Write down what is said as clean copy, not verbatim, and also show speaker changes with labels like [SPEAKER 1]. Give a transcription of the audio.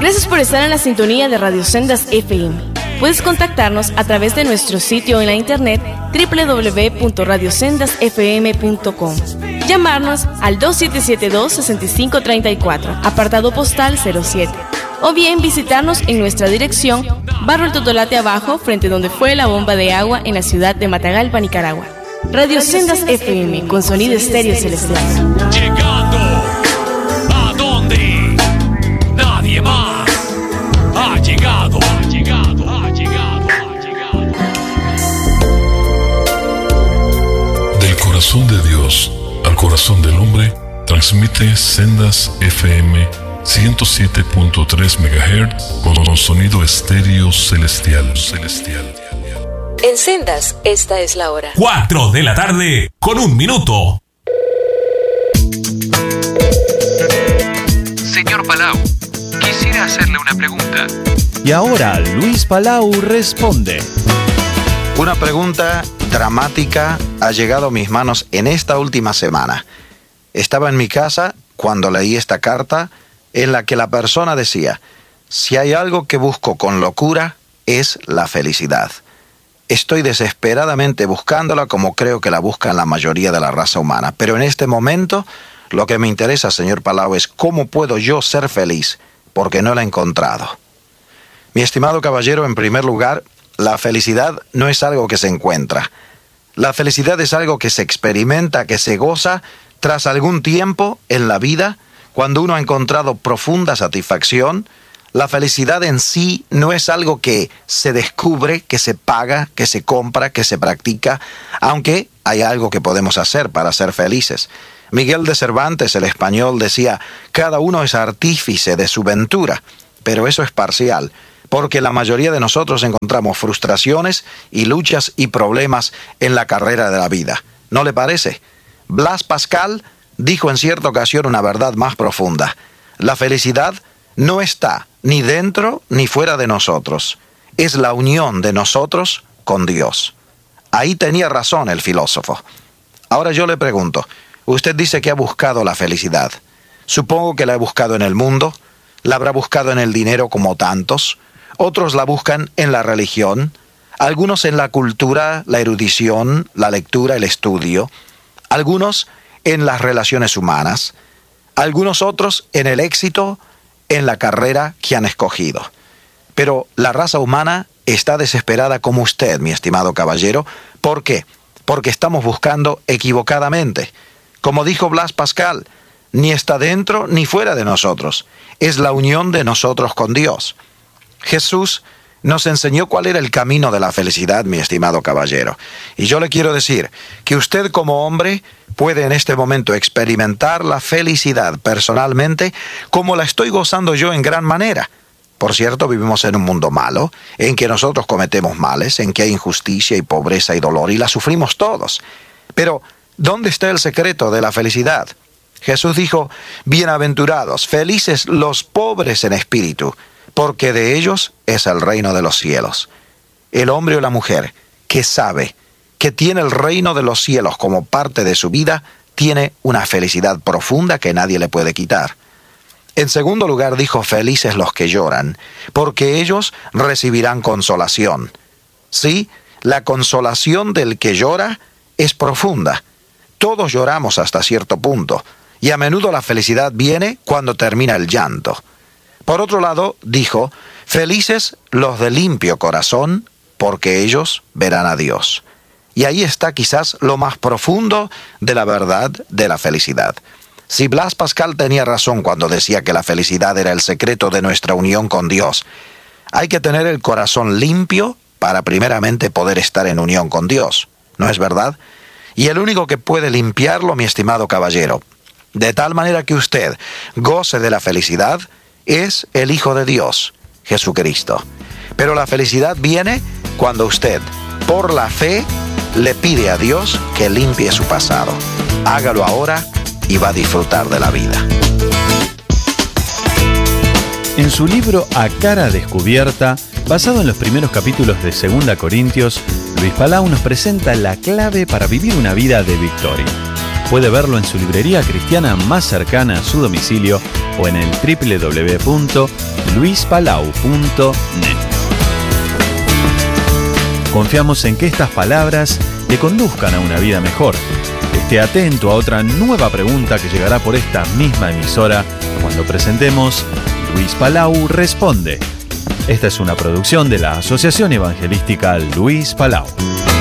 [SPEAKER 1] Gracias por estar en la sintonía de Radio Sendas FM. Puedes contactarnos a través de nuestro sitio en la internet www.radiosendasfm.com. Llamarnos al 2772-6534, apartado postal 07. O bien visitarnos en nuestra dirección, Barrio El Totolate Abajo, frente donde fue la bomba de agua en la ciudad de Matagalpa, Nicaragua. Radio Sendas FM, con sonido estéreo celestial.
[SPEAKER 2] Llegando a donde nadie más ha llegado.
[SPEAKER 3] Del corazón de Dios al corazón del hombre, transmite Sendas FM 107.3 MHz con sonido estéreo celestial.
[SPEAKER 4] En Sendas, esta es la hora.
[SPEAKER 2] 4 de la tarde, con 1 minuto.
[SPEAKER 5] Señor Palau, quisiera hacerle una pregunta.
[SPEAKER 6] Y ahora Luis Palau responde.
[SPEAKER 7] Una pregunta dramática ha llegado a mis manos en esta última semana. Estaba en mi casa cuando leí esta carta en la que la persona decía: si hay algo que busco con locura, es la felicidad. Estoy desesperadamente buscándola como creo que la buscan la mayoría de la raza humana. Pero en este momento, lo que me interesa, señor Palau, es cómo puedo yo ser feliz, porque no la he encontrado. Mi estimado caballero, en primer lugar, la felicidad no es algo que se encuentra. La felicidad es algo que se experimenta, que se goza tras algún tiempo en la vida, cuando uno ha encontrado profunda satisfacción. La felicidad en sí no es algo que se descubre, que se paga, que se compra, que se practica, aunque hay algo que podemos hacer para ser felices. Miguel de Cervantes, el español, decía: cada uno es artífice de su ventura, pero eso es parcial, porque la mayoría de nosotros encontramos frustraciones y luchas y problemas en la carrera de la vida. ¿No le parece? Blas Pascal dijo en cierta ocasión una verdad más profunda: la felicidad no está ni dentro ni fuera de nosotros, es la unión de nosotros con Dios. Ahí tenía razón el filósofo. Ahora yo le pregunto, usted dice que ha buscado la felicidad. Supongo que la ha buscado en el mundo, la habrá buscado en el dinero como tantos, otros la buscan en la religión, algunos en la cultura, la erudición, la lectura, el estudio, algunos en las relaciones humanas, algunos otros en el éxito, en la carrera que han escogido. Pero la raza humana está desesperada como usted, mi estimado caballero. ¿Por qué? Porque estamos buscando equivocadamente. Como dijo Blas Pascal, ni está dentro ni fuera de nosotros, es la unión de nosotros con Dios. Jesús nos enseñó cuál era el camino de la felicidad, mi estimado caballero. Y yo le quiero decir que usted como hombre puede en este momento experimentar la felicidad personalmente como la estoy gozando yo en gran manera. Por cierto, vivimos en un mundo malo, en que nosotros cometemos males, en que hay injusticia y pobreza y dolor, y la sufrimos todos. Pero, ¿dónde está el secreto de la felicidad? Jesús dijo: bienaventurados, felices los pobres en espíritu, porque de ellos es el reino de los cielos. El hombre o la mujer que sabe que tiene el reino de los cielos como parte de su vida, tiene una felicidad profunda que nadie le puede quitar. En segundo lugar dijo: felices los que lloran, porque ellos recibirán consolación. Sí, la consolación del que llora es profunda. Todos lloramos hasta cierto punto, y a menudo la felicidad viene cuando termina el llanto. Por otro lado, dijo: felices los de limpio corazón, porque ellos verán a Dios. Y ahí está quizás lo más profundo de la verdad de la felicidad. Si Blas Pascal tenía razón cuando decía que la felicidad era el secreto de nuestra unión con Dios, hay que tener el corazón limpio para primeramente poder estar en unión con Dios, ¿no es verdad? Y el único que puede limpiarlo, mi estimado caballero, de tal manera que usted goce de la felicidad, es el Hijo de Dios, Jesucristo. Pero la felicidad viene cuando usted, por la fe, le pide a Dios que limpie su pasado. Hágalo ahora y va a disfrutar de la vida.
[SPEAKER 6] En su libro A Cara Descubierta, basado en los primeros capítulos de 2 Corintios, Luis Palau nos presenta la clave para vivir una vida de victoria. puede verlo en su librería cristiana más cercana a su domicilio o en el www.luispalau.net. Confiamos en que estas palabras le conduzcan a una vida mejor. Esté atento a otra nueva pregunta que llegará por esta misma emisora cuando presentemos Luis Palau Responde. Esta es una producción de la Asociación Evangelística Luis Palau.